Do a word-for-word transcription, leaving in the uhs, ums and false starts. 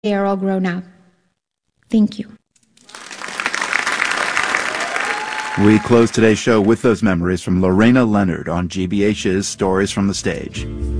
they are all grown up. Thank you. We close today's show with those memories from Lorena Leonard on G B H's Stories from the Stage.